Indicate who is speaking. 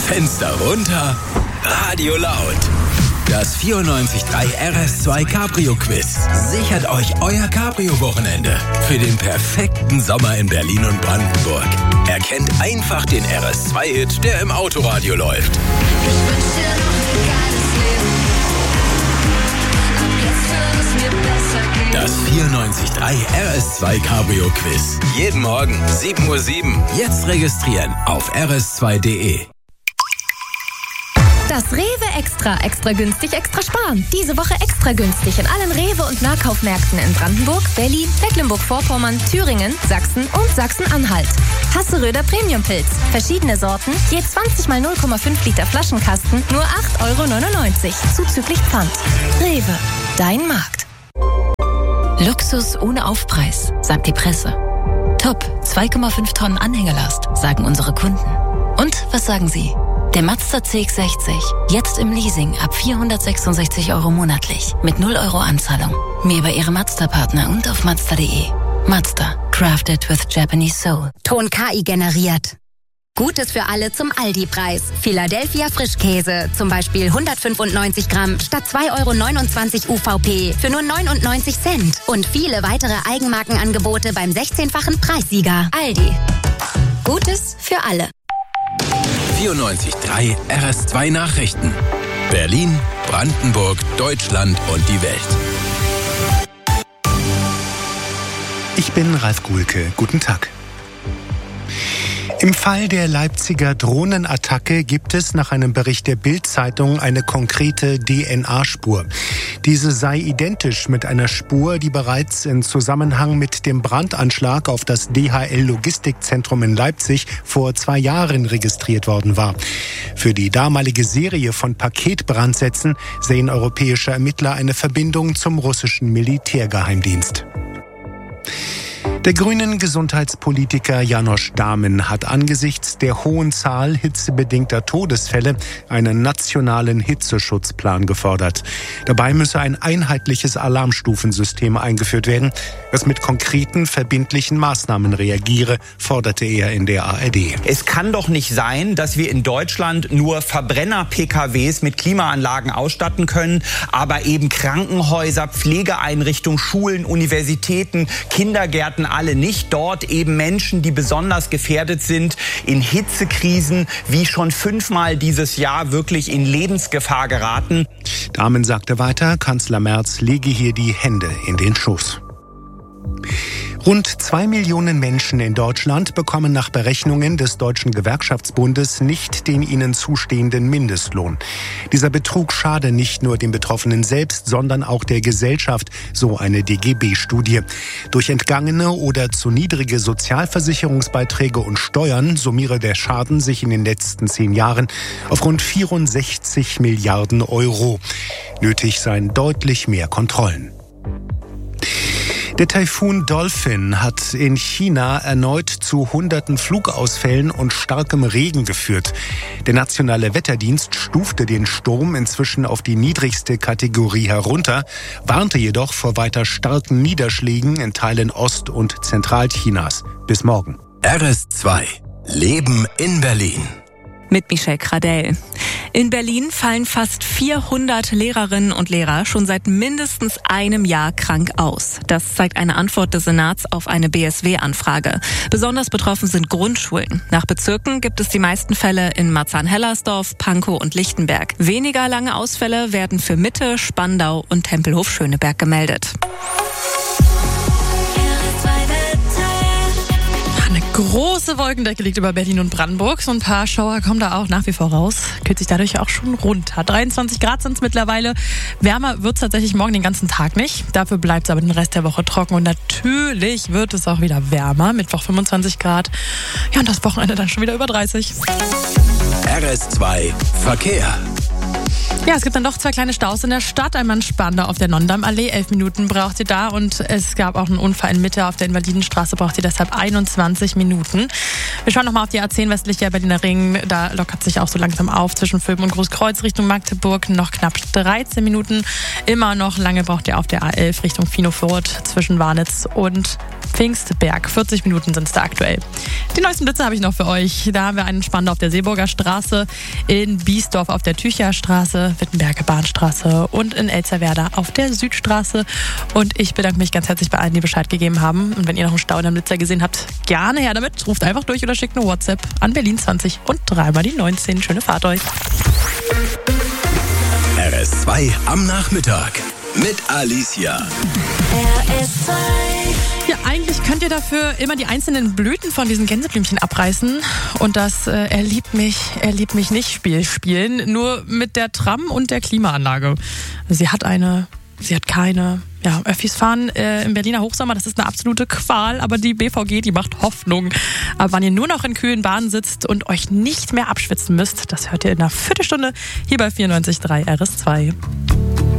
Speaker 1: Fenster runter, Radio laut. Das 94.3 RS2 Cabrio Quiz sichert euch euer Cabrio-Wochenende für den perfekten Sommer in Berlin und Brandenburg. Erkennt einfach den RS2-Hit, der im Autoradio läuft.
Speaker 2: Ich wünsch dir noch ein geiles Leben. Ab jetzt wird es mir besser gehen.
Speaker 1: Das 94.3 RS2 Cabrio Quiz. Jeden Morgen 7:07 Uhr. Jetzt registrieren auf rs2.de.
Speaker 3: Das Rewe Extra günstig, extra sparen. Diese Woche extra günstig in allen Rewe- und Nahkaufmärkten in Brandenburg, Berlin, Mecklenburg-Vorpommern, Thüringen, Sachsen und Sachsen-Anhalt. Hasseröder Premium-Pilz. Verschiedene Sorten, je 20 mal 0,5 Liter Flaschenkasten, nur 8,99 € zuzüglich Pfand. Rewe, dein Markt.
Speaker 4: Luxus ohne Aufpreis, sagt die Presse. Top, 2,5 Tonnen Anhängerlast, sagen unsere Kunden. Und was sagen Sie? Der Mazda CX-60, jetzt im Leasing ab 466 € monatlich, mit 0 € Anzahlung. Mehr bei Ihrem Mazda-Partner und auf Mazda.de. Mazda, crafted with Japanese soul.
Speaker 5: Ton KI generiert. Gutes für alle zum Aldi-Preis. Philadelphia Frischkäse, zum Beispiel 195 Gramm statt 2,29 € UVP für nur 99 Cent. Und viele weitere Eigenmarkenangebote beim 16-fachen Preissieger. Aldi. Gutes für alle.
Speaker 1: 94.3 RS2 Nachrichten. Berlin, Brandenburg, Deutschland und die Welt.
Speaker 6: Ich bin Ralf Guhlke. Guten Tag. Im Fall der Leipziger Drohnenattacke gibt es nach einem Bericht der Bild-Zeitung eine konkrete DNA-Spur. Diese sei identisch mit einer Spur, die bereits in Zusammenhang mit dem Brandanschlag auf das DHL-Logistikzentrum in Leipzig vor 2 Jahren registriert worden war. Für die damalige Serie von Paketbrandsätzen sehen europäische Ermittler eine Verbindung zum russischen Militärgeheimdienst. Der grünen Gesundheitspolitiker János Dámen hat angesichts der hohen Zahl hitzebedingter Todesfälle einen nationalen Hitzeschutzplan gefordert. Dabei müsse ein einheitliches Alarmstufensystem eingeführt werden, das mit konkreten, verbindlichen Maßnahmen reagiere, forderte er in der ARD.
Speaker 7: Es kann doch nicht sein, dass wir in Deutschland nur Verbrenner-PKWs mit Klimaanlagen ausstatten können, aber eben Krankenhäuser, Pflegeeinrichtungen, Schulen, Universitäten, Kindergärten, alle nicht. Dort eben Menschen, die besonders gefährdet sind, in Hitzekrisen, wie schon 5-mal dieses Jahr wirklich in Lebensgefahr geraten.
Speaker 6: Dámen sagte weiter, Kanzler Merz lege hier die Hände in den Schoß. Rund 2 Millionen Menschen in Deutschland bekommen nach Berechnungen des Deutschen Gewerkschaftsbundes nicht den ihnen zustehenden Mindestlohn. Dieser Betrug schade nicht nur den Betroffenen selbst, sondern auch der Gesellschaft, so eine DGB-Studie. Durch entgangene oder zu niedrige Sozialversicherungsbeiträge und Steuern summiere der Schaden sich in den letzten 10 Jahren auf rund 64 Milliarden €. Nötig seien deutlich mehr Kontrollen. Der Taifun Dolphin hat in China erneut zu hunderten Flugausfällen und starkem Regen geführt. Der nationale Wetterdienst stufte den Sturm inzwischen auf die niedrigste Kategorie herunter, warnte jedoch vor weiter starken Niederschlägen in Teilen Ost- und Zentralchinas. Bis morgen.
Speaker 1: RS2. Leben in Berlin.
Speaker 8: Mit Michelle Kradell. In Berlin fallen fast 400 Lehrerinnen und Lehrer schon seit mindestens einem Jahr krank aus. Das zeigt eine Antwort des Senats auf eine BSW-Anfrage. Besonders betroffen sind Grundschulen. Nach Bezirken gibt es die meisten Fälle in Marzahn-Hellersdorf, Pankow und Lichtenberg. Weniger lange Ausfälle werden für Mitte, Spandau und Tempelhof-Schöneberg gemeldet.
Speaker 9: Eine große Wolkendecke liegt über Berlin und Brandenburg. So ein paar Schauer kommen da auch nach wie vor raus. Kühlt sich dadurch auch schon runter. 23 Grad sind es mittlerweile. Wärmer wird es tatsächlich morgen den ganzen Tag nicht. Dafür bleibt es aber den Rest der Woche trocken. Und natürlich wird es auch wieder wärmer. Mittwoch 25 Grad. Ja, und das Wochenende dann schon wieder über 30.
Speaker 1: RS2 Verkehr.
Speaker 9: Ja, es gibt dann doch 2 kleine Staus in der Stadt. Einmal in Spandau auf der Nonndamm-Allee. 11 Minuten braucht ihr da. Und es gab auch einen Unfall in Mitte auf der Invalidenstraße. Braucht ihr deshalb 21 Minuten. Wir schauen nochmal auf die A10 westlicher Berliner Ring. Da lockert sich auch so langsam auf zwischen Vöben und Großkreuz Richtung Magdeburg. Noch knapp 13 Minuten. Immer noch lange braucht ihr auf der A11 Richtung Finofurt zwischen Warnitz und Pfingstberg. 40 Minuten sind es da aktuell. Die neuesten Blitze habe ich noch für euch. Da haben wir einen Spandau auf der Seeburger Straße, in Biesdorf auf der Tücherstraße, Wittenberge Bahnstraße und in Elsterwerda auf der Südstraße. Und ich bedanke mich ganz herzlich bei allen, die Bescheid gegeben haben. Und wenn ihr noch einen Stau in der Blitzer gesehen habt, gerne her damit. Ruft einfach durch oder schickt eine WhatsApp an Berlin 20 und 3 mal die 19. Schöne Fahrt euch.
Speaker 1: RS2 am Nachmittag mit Alicia.
Speaker 2: RS2.
Speaker 9: Ja, eigentlich könnt ihr dafür immer die einzelnen Blüten von diesen Gänseblümchen abreißen und das Er liebt mich nicht Spiel spielen, nur mit der Tram und der Klimaanlage. Sie hat eine, sie hat keine. Ja, Öffis fahren im Berliner Hochsommer, das ist eine absolute Qual, aber die BVG, die macht Hoffnung. Aber wann ihr nur noch in kühlen Bahnen sitzt und euch nicht mehr abschwitzen müsst, das hört ihr in einer Viertelstunde hier bei 94.3 RS2.